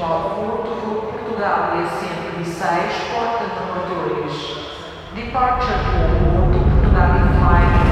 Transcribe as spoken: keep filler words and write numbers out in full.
Porto, Portugal e cento e seis, porta número dois. Departure for Porto, Portugal e Flight